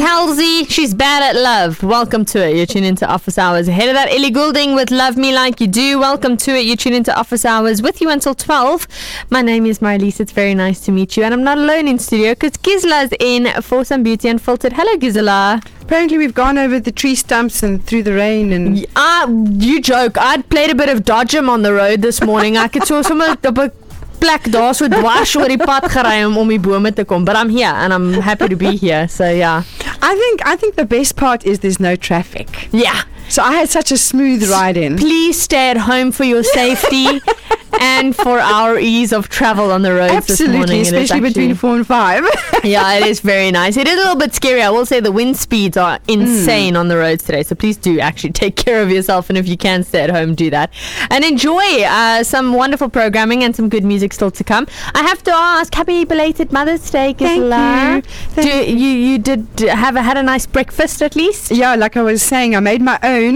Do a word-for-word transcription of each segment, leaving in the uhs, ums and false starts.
Halsey, she's bad at love. Welcome to it. You're tuning into Office Hours. Ahead of that, Ellie Goulding with Love Me Like You Do. Welcome to it. You're tuning into Office Hours with you until twelve. My name is Marlies. It's very nice to meet you. And I'm not alone in studio because Gisela's in for some Beauty Unfiltered. Hello, Gisela. Apparently we've gone over the tree stumps and through the rain and... Uh, you joke. I'd played a bit of dodgem on the road this morning. I could saw some of the plek daar so dwars oor die pad gery om om die bome te kom. But I'm here and I'm happy to be here. So yeah. I think I think the best part is there's no traffic. Yeah. So I had such a smooth ride in. Please stay at home for your safety and for our ease of travel on the roads Absolutely, this morning. especially actually, between four and five. Yeah, it is very nice. It is a little bit scary. I will say the wind speeds are insane mm. on the roads today. So please do actually take care of yourself. And if you can stay at home, do that. And enjoy uh, some wonderful programming and some good music still to come. I have to ask, happy belated Mother's Day, Gisela. Thank you. Thank do, you. You did have a, had a nice breakfast at least? Yeah, like I was saying, I made my own.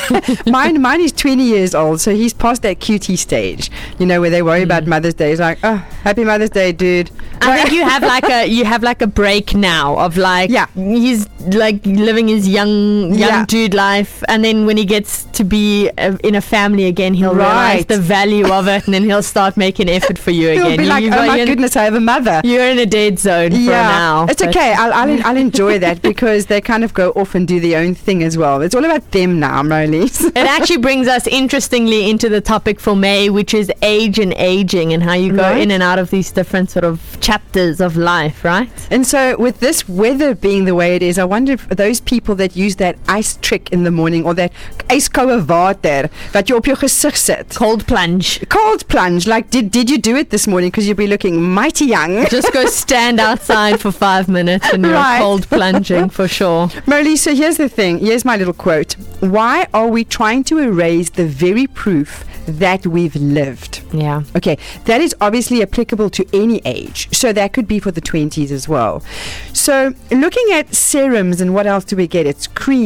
mine mine is twenty years old, so he's past that cutie stage, you know, where they worry mm. about Mother's Day. It's like, oh, happy Mother's Day, dude. I think you have like a you have like a break now of like yeah. he's like living his young young yeah. dude life, and then when he gets to be uh, in a family again, he'll right. realize the value of it, and then he'll start making effort for you he'll again. He'll be like, you, oh my goodness, I have a mother. You're in a dead zone yeah. for now. It's okay. I'll, I'll I'll enjoy that because they kind of go off and do their own thing as well. It's all about them now, Marlies. It actually brings us interestingly into the topic for May, which is age and aging, and how you go right. in and out of these different sort of chapters of life, right? And so with this weather being the way it is, I wonder if those people that use that ice trick in the morning, or that ijskoue water wat jy op jou gesig sit, cold plunge cold plunge, like did did you do it this morning? Because you'll be looking mighty young. Just go stand outside for five minutes and you're right. cold plunging for sure. Marlies, so here's the thing. Here's my little quote. Why are we trying to erase the very proof that we've lived? Yeah. Okay, that is obviously applicable to any age. So that could be for the twenties as well. So looking at serums and what else do we get? It's cream.